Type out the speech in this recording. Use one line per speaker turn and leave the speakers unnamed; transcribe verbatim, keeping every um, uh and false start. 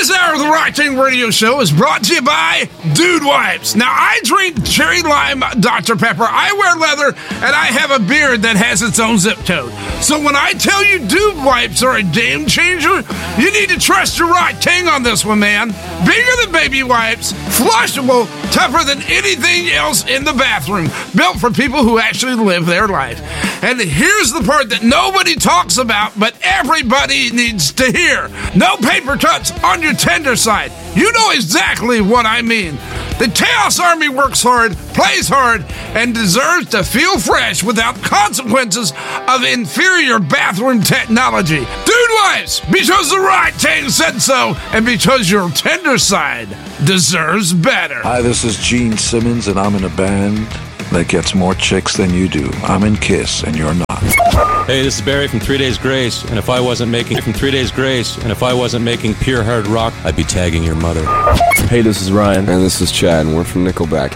This hour of the Rock Ting Radio Show is brought to you by Dude Wipes. Now, I drink cherry lime Doctor Pepper, I wear leather, and I have a beard that has its own zip code. So when I tell you Dude Wipes are a game changer, you need to trust your Rock Ting on this one, man. Bigger than baby wipes, flushable, tougher than anything else in the bathroom, built for people who actually live their life. And here's the part that nobody talks about, but everybody needs to hear. No paper cuts on your tender side. You know exactly what I mean. The Chaos Army works hard, plays hard, and deserves to feel fresh without consequences of inferior bathroom technology. Dude Wipes, because the Rock Ting said so, and because your tender side deserves better.
Hi, this is Gene Simmons, and I'm in a band that gets more chicks than you do. I'm in Kiss, and you're not.
Hey, this is Barry from Three Days Grace, and if I wasn't making from Three Days Grace, and if I wasn't making pure hard rock, I'd be tagging your mother.
Hey, this is Ryan,
and this is Chad, and we're from Nickelback.